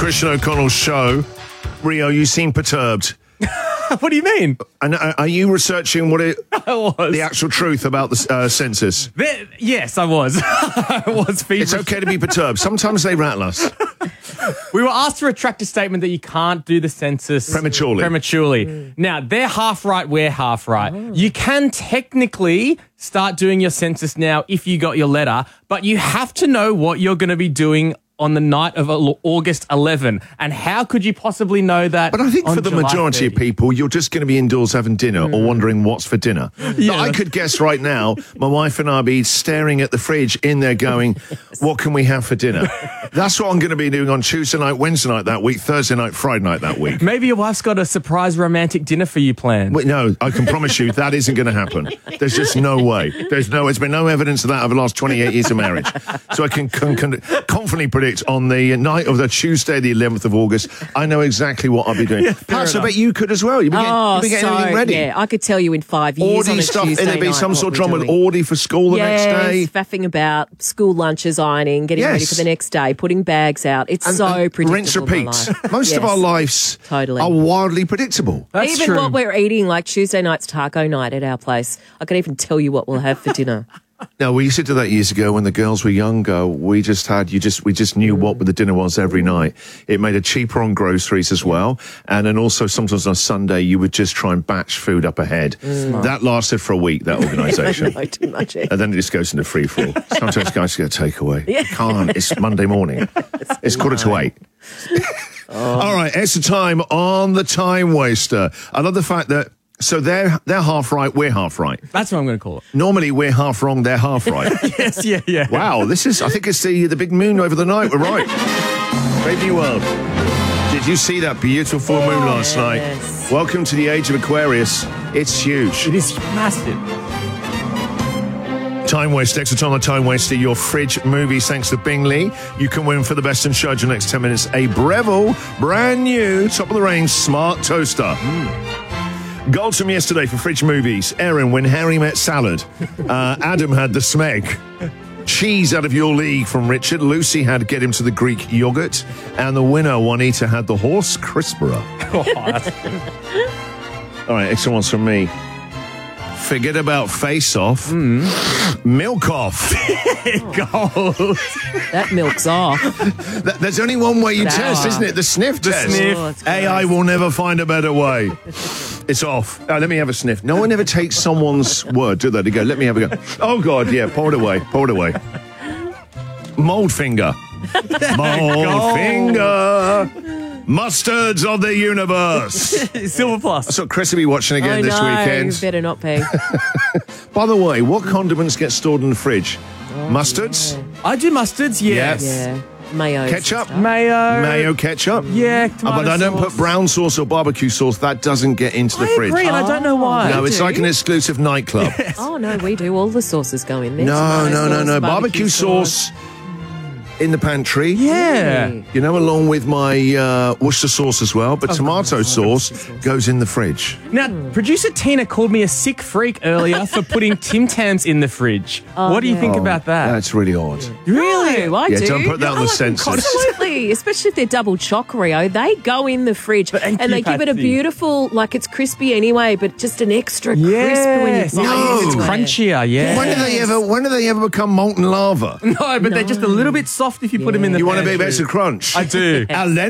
Christian O'Connell's show. Rio, you seem perturbed. What do you mean? And are you researching I was. the actual truth about the census? Yes, I was. I was feverish. It's okay to be perturbed. Sometimes they rattle us. We were asked to retract a statement that you can't do the census prematurely. Now, they're half right, we're half right. You can technically start doing your census now if you got your letter, but you have to know what you're going to be doing on the night of August 11. And how could you possibly know that? But I think for the July majority 30? of people, you're just going to be indoors having dinner or wondering what's for dinner. Yeah. I could guess right now, my wife and I will be staring at the fridge in there going, what can we have for dinner? That's what I'm going to be doing on Tuesday night, Wednesday night that week, Thursday night, Friday night that week. Maybe your wife's got a surprise romantic dinner for you planned. Wait, no, I can promise you that isn't going to happen. There's just no way. There's been no evidence of that over the last 28 years of marriage. So I can confidently predict on the night of the Tuesday, the 11th of August, I know exactly what I'll be doing. Perhaps I bet you could as well. You'll be getting everything ready. Yeah, I could tell you in 5 years on a stuff. Tuesday There'll be night some sort of what drama we're with doing. Audie for school the next day. faffing about, school lunches, ironing, getting ready for the next day, putting bags out. It's so predictable. Rinse, repeat. my life. Most of our lives Totally. are wildly predictable. That's Even true. what we're eating, like Tuesday night's taco night at our place, I can even tell you what we'll have for dinner. No, we used to do that years ago when the girls were younger. We just knew what the dinner was every night. It made it cheaper on groceries as well. And then also sometimes on Sunday, you would just try and batch food up ahead. That lasted for a week, that organisation. No, too much. And then it just goes into free fall. Sometimes guys get a takeaway. You can't. It's Monday morning. It's 7:45. All right, it's the time on the Time Waster. I love the fact that so they're half right, we're half right. That's what I'm going to call it. Normally we're half wrong, they're half right. Yes, yeah. Wow, I think it's the big moon over the night. We're right. Brave New World. Did you see that beautiful full moon last night? Welcome to the age of Aquarius. It's huge. It is massive. Time Waste, extra time on Time Waster, your fridge movies, thanks to Bingley. You can win for the best in show in the next 10 minutes a Breville, brand new, top of the range, smart toaster. Goals from yesterday for fridge movies. Erin, When Harry Met Salad. Adam had The Smeg. Cheese Out of Your League from Richard. Lucy had Get Him to the Greek Yogurt. And the winner, Juanita, had The Horse Crisperer. Oh, that's All right, extra ones from me. Forget about Face Off. Milk Off. gold. That milk's off. There's only one way you test, isn't it? The sniff test. sniff. Oh, it's AI will never find a better way. It's off. Let me have a sniff. No one ever takes someone's word, do they? They go, let me have a go. Oh, God, yeah, pour it away. Mold finger. Mold finger. Mustards of the universe. Silver Plus. That's what Chris will be watching again this weekend. Better not be. By the way, what condiments get stored in the fridge? Mustards? I do mustards, yes. Yeah. Mayo. Ketchup? Mayo. Mayo ketchup? Yeah, But I don't put brown sauce or barbecue sauce. That doesn't get into the I fridge. agree, and I don't know why. No, it's do? like an exclusive nightclub. Oh, no, we do. All the sauces go in there. No. Tomato sauce, Barbecue sauce in the pantry. Yeah. You know, along with my Worcester sauce as well. But tomato sauce goes in the fridge. Now, producer Tina called me a sick freak earlier for putting Tim Tams in the fridge. What do you think about that? That's really odd. Really? No, I Yeah, do. don't put that on the census. Absolutely, especially if they're double choc Rio, they go in the fridge and and they keep give it a healthy. beautiful, like it's crispy anyway, but just an extra crisp when you Yes. bite No. into It's it. crunchier, yeah. When do they ever become molten lava? No, but they're just a little bit soft if you put them in the You want a pantry. bit of extra crunch? I do. Our